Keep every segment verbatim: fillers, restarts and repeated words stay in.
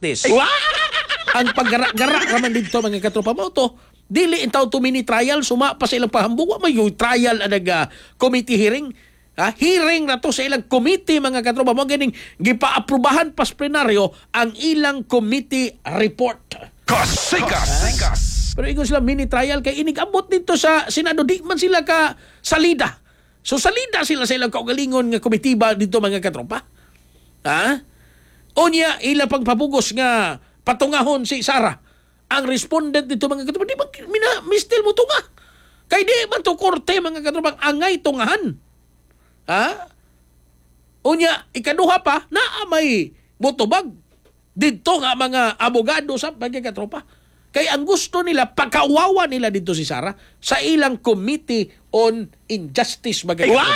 practice. Ang paggara-gara raman dito mga katropa mo to, dili intaw to mini trial, suma pa sa ilang pahambog, wa may trial ang uh, committee hearing. Ha? Hearing na to sa ilang committee mga katropa mo, ganing gipa-aprobahan pas plenaryo ang ilang committee report. Kasikas! Pero ingon sila mini trial kay inig-abot dito sa Senado, di man sila ka salida. So salida sila sa ilang kaugalingon nga komitiba dito mga katropa. Ha? Unya ila pagpapugos nga patungahon si Sara. Ang respondent dito mga katropa, di ba mina mistil mo tunga? Kay di man to korte mga katropa angay tungahan. Ha? Unya ikaduha pa naa may botobag dito nga mga abogado sa mga katropa. Kay ang gusto nila, pagkawawa nila dito si Sara sa ilang Committee on Injustice bagay. Ah,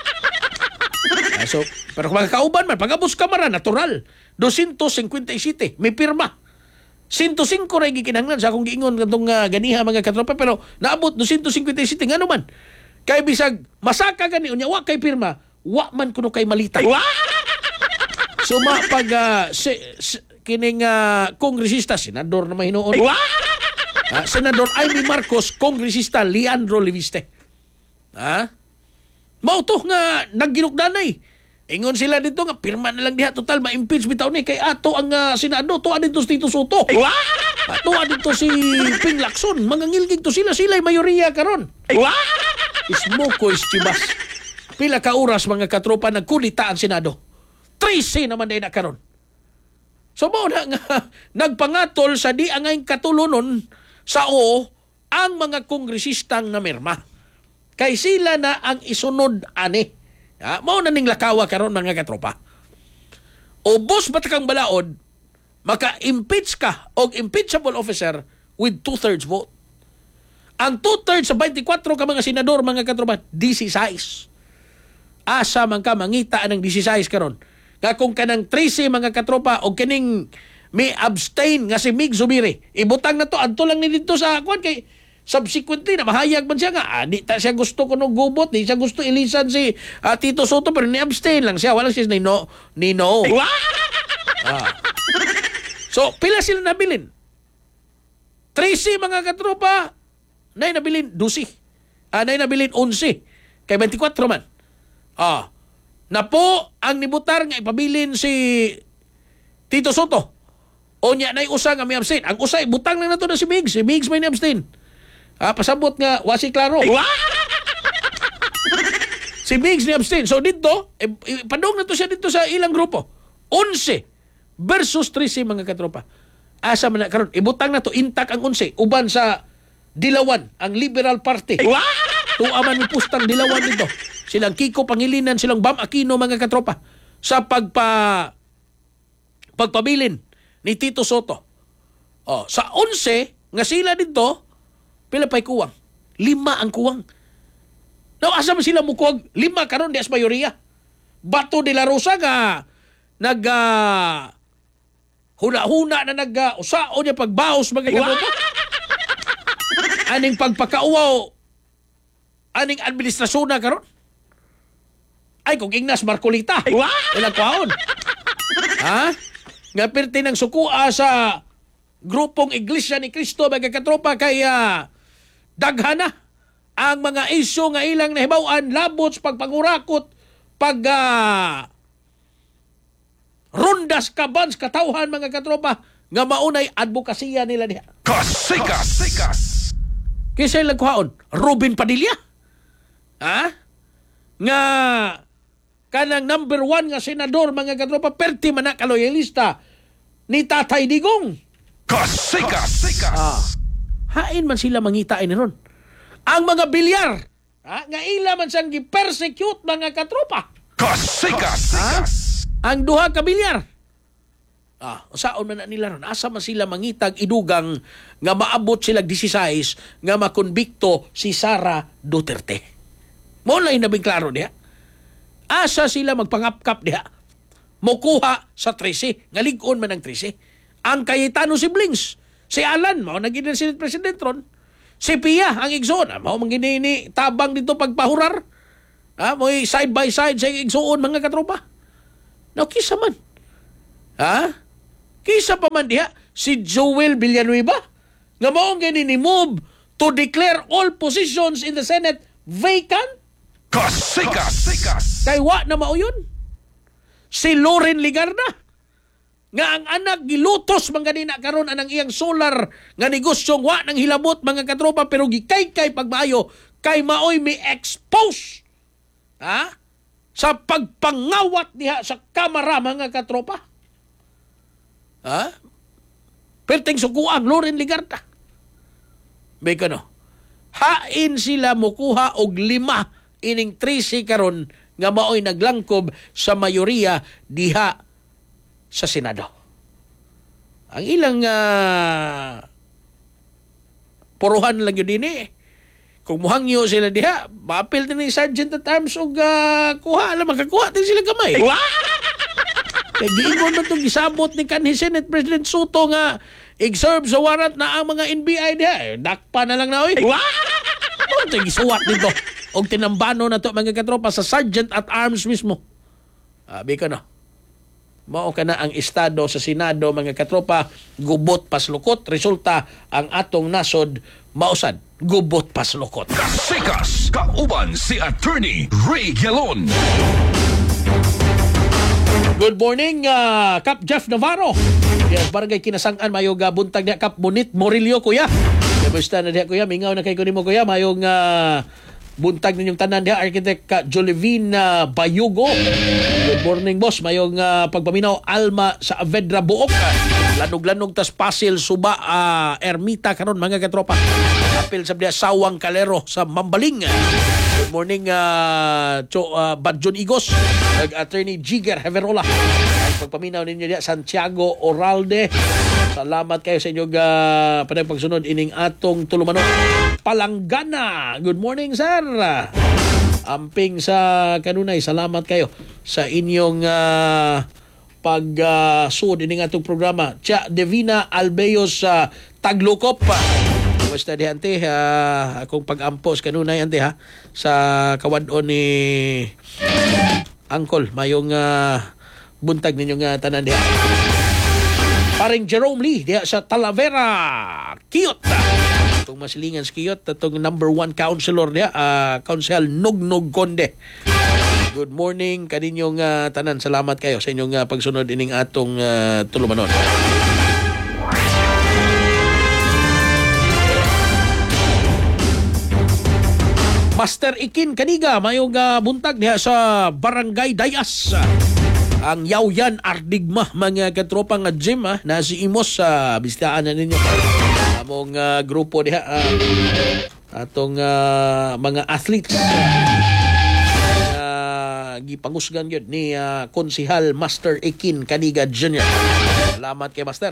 so, pero kung magkauban man, pag-abos kamara, natural. two fifty-seven, may pirma. one oh five rin gikinanglan sa akong giingon itong uh, ganiha mga katropa, pero naabot two fifty-seven, nga naman. Kay bisag, masaka gani, unya, wa kay pirma, wa man kuno kay malita. So, ma, pag, uh, si, si, kining uh, kongresista, senador na mahinuon. Uh, Senador Amy Marcos, kongresista Leandro Leviste. Ha? Mao to nga nagginukdanay. Ingon sila dito nga pirma na lang diha total ma-impeach bitaw ni kay ato ang uh, Senado to adito si Tito Soto. Ato adito si Ping Lacson, mangangilgig to sila sila'y mayoriya karon. Ismoko ischibas. Pila ka oras mga katropa nagkulita ang Senado. trese naman day na karon. So mo na nga nagpangatol sa di angay katulunon sa o ang mga kongresistang namirma. Kay sila na ang isunod ani. Ha? Mao na ning lakawa karon mga katropa. Ubos ba kang balaod, maka-impeach ka og impeachable officer with two-thirds vote. Ang two-thirds sa twenty-four ka mga senador mga katropa, sixteen. Asa man ka mangita ng sixteen karon. Nga kung kanang trese mga katropa o kaning may abstain nga si Mig Zubiri. Ibutang na to, adto lang ni dito sa kwan kay subsequently na mahayag man siya nga, ah, di ta siya gusto ko no gubot, di siya gusto ilisan si uh, Tito Soto pero ni-abstain lang siya. Walang siya ni no. Ni no. Ah. So, pila sila nabilin? trese mga katropa, nay nabilin twelve. Ah, nay nabilin eleven. Kay twenty-four man. Ah. Na po ang nibutar nga ipabilin si Tito Soto. O niya na usa nga may abstain. Ang usa, butang lang na to na si Migs. Si Migs may ni-abstain. Ah, pasabot nga, wasi klaro. Si Migs ni-abstain. So dito, eh, padong na to siya dito sa ilang grupo. eleven versus trese mga katropa. Asa man na karon, ibutang na to, intak ang eleven. Uban sa Dilawan, ang Liberal Party. Tuaman ni pustang Dilawan dito. Silang Kiko Pangilinan, silang Bam Aquino mga katropa sa pagpa pagpabilin ni Tito Soto. Oh, sa eleven nga sila dito, pila pa'y kuwang? Lima ang kuwang. Now, asa man sila mukuwag? Lima karon di as mayoriya. Bato de la Rosa nga nag uh, huna-huna na nag uh, usao niya pagbaos mga katropa. Aning pagpakauwaw aning administrasyon na karon. Ay, kung Ignas Marcolita. Ilang kwaon. Ha? Nga pirti ng sukua sa grupong Iglesia ni Cristo mga katropa kaya daghana ang mga isyu nga ilang nahibawan labot sa pagpangurakot pag uh, rundas kabans katawhan mga katropa nga maunay advokasya nila niya. Kasikas! Kasikas! Kisa ilang kwaon? Robin Padilla? Ha? Nga kanang number one nga senador mga katropa perti man na kaloyalista ni Tatay Digong. Kasikas! Ah, hain man sila mangitain ron. Ang mga bilyar, ha? Nga ila man siyang gi-persecute mga katropa. Kasikas! Ha? Ang duha ka bilyar. Ah, saon man na nila ron. Asa man sila mangitag idugang nga maabot sila sixteen nga makonbikto si Sara Duterte. Mo lay nabing klaro diha. Asa sila magpangapkap diha. Mokuha sa trese, nga lig-on man ang trese. Ang Cayetano siblings, si Alan, mao naging Senate President ron. Si Pia, ang igsoon, mao manginini tabang dito pagpahurar. Ha, mo side by side sa igsoon mga katropa. Now, kisa man. Ha? Kisa pa man diha si Joel Villanueva nga maong gani ni move to declare all positions in the Senate vacant. Kasikas. Kay wa na mao yun. Si Loren Ligarda nga ang anak gilutos man ganina karon anang iyang solar nga negosyong wa nang hilabot mga katropa pero gikay-kay pagmaayo kay maoy mi expose ha sa pagpangawat diha sa kamara mga katropa. Ha? Perting sukuang Loren Ligarda. May kano. Hain sila mukuha og lima ining trisi karon nga maoy naglangkob sa mayoriya diha sa Senado. Ang ilang uh, puruhan lang yun din eh. Kung muhangyo sila diha, maapil din ni Sergeant at Arms og uh, kuha. Alam, makakuha din sila kamay. Kaya giingon man itong gisabot ni kanhi Senate President Soto nga i-serve sa warrant na ang mga N B I diha. Eh, dakpa na lang na, oy. Ano ito gisuwat dito? Og tinambano na to mga katropa sa Sergeant at Arms mismo. Abi ka na. Mao ka na ang estado sa Senado mga katropa. Gubot paslukot. Resulta ang atong nasod mausad. Gubot paslukot. Kasikas. Kauban si Attorney Ray Gelon. Good morning, uh, Kap Jeff Navarro. Yes, barangay Kinasangan, mayong uh, buntag niya, Kap Bonit Morillo, kuya. Kamusta na diya, kuya? Mingaw na kay ko nimo, kuya. Mayong uh, buntag ninyong tanan diya, Architect uh, Jolivine uh, Bayugo. Good morning, boss. Mayong uh, pagpaminaw, Alma sa Avedra Buok. Lanog-lanog tas Pasil, Suba, uh, Ermita, karon mga katropa. Apil sa diya, Sawang Calero sa Mambaling. Good morning, uh, Cho, uh, Badjon Igos, Attorney Jigger Heverola. Ang pagpaminaw ninyo diya, Santiago Oralde. Salamat kayo sa inyong uh, panagpagsunod ining atong tulumanon. Palanggana. Good morning, sir. Amping sa kanunay, salamat kayo sa inyong uh, pag-sud uh, ining atong programa. Tia Devina Albeos sa uh, Taglukop. Basta di ante, uh, akong pag-ampos kanunay ante ha, sa kawadon ni Angkol, mayong uh, buntag ninyong uh, tanan diha. Paring Jerome Lee diha sa Talavera, Kiyot. Itong masilingan sa Kiyot, itong number one counselor diha, uh, Council Nugnog Conde. Good morning kaninyong uh, tanan. Salamat kayo sa inyong uh, pagsunod ining atong uh, tulumanon. Master Ikin Kaniga, mayong uh, buntag diha sa Barangay Dayas. Ang Yawyan Ardigma, mga katropa nga gym, ha, na si Imos sa uh, bistaan na ninyo. Among uh, grupo diha, uh, atong uh, mga athletes. Uh, gipangusgan yun ni uh, Konsihal Master Ikin Kaniga Junior Salamat kay Master.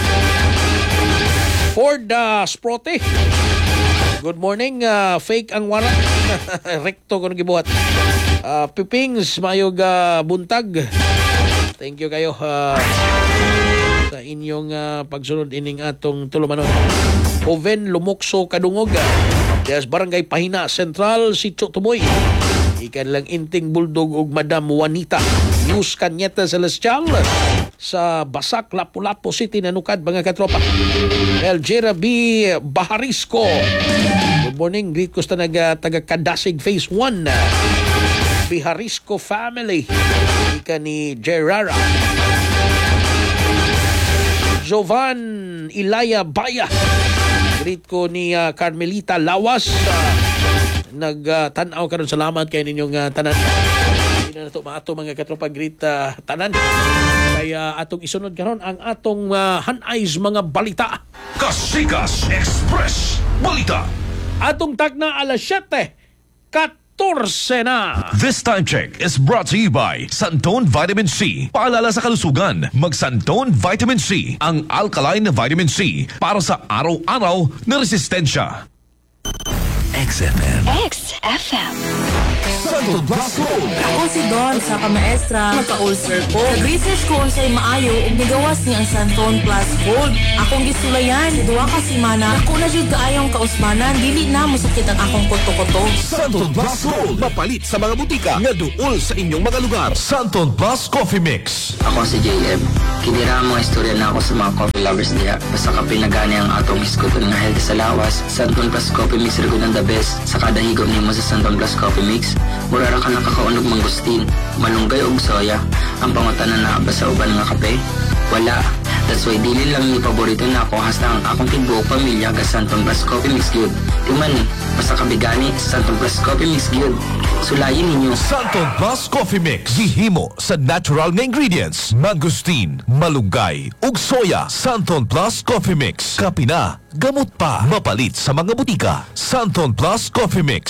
Ford uh, Sprote. Good morning, uh, fake ang warang. Rekto ko nagibuhat. Uh, Pipings, mayog uh, buntag. Thank you kayo uh, sa inyong uh, pagsunod ining atong tulumanon. Oven Lumokso Kadungog. Des Barangay Pahina Central, Sitio Tumoy. Ikan lang inting Bulldog ug Madam Juanita. News Kanyeta Celestial sa Basak, Lapu-Lapu City, Nanukad, mga katropa. Elgera B. Baharisco. Good morning. Greet ko sa naga, taga Kadasig Phase one. Biharisco family. Ika ni Gerara. Jovan Ilaya Baya. Greet ko ni uh, Carmelita Lawas. Uh, Nag-tanaw uh, karon. Salamat kay ninyong uh, tanan. Hindi na ito maato mga katropa. Greet uh, tanan. Kaya atong isunod karon ang atong uh, hanais mga balita. Kasikas Express Balita. Atong tagna alas siyete, fourteen na. This time check is brought to you by Santone Vitamin C. Paalala sa kalusugan, mag Santone Vitamin C, ang alkaline na vitamin C para sa araw-araw na resistensya. X F M. X F M. Santon Plus Gold. Ako si Don sa pamaestra, magka-ulcer ko. Nag-research ko unsay maayo ug nigawas ni ang Santon Plus Gold. Akong gisulayan, duwa ka semana. Ako na jud kaayong kausmanan, dili na musakit ang akong koto-koto. Santon Plus Gold. Mapalit sa mga butika nga duol sa inyong mga lugar. Santon Plus Coffee Mix. Ako si J M. Kinira mga istorya na ako sa mga coffee lovers niya. Basta ka pinagani ang atong iskuton nga healthy sa lawas. Santon Plus Coffee Mix rin ang the best. Sa kada higop niyo mo sa Santon Plus Coffee Mix, mura ra ka nakakaunog mangustin, malunggay og soya. Ang pangutanan na ba sa uban nga kape? Wala. That's why dili lang ni paborito na ako hasta ang akong tibuok pamilya ga Santon Plus Coffee Mix Good. Timan ni, basta kabigani, Santon Plus Coffee Mix Good. Sulayin ninyo. Santon Plus Coffee Mix. Gihimo sa natural nga ingredients. Mangustin, malunggay, ug soya. Santon Plus Coffee Mix. Kapi na, gamot pa. Mapalit sa mga butika. Santon Plus Coffee Mix.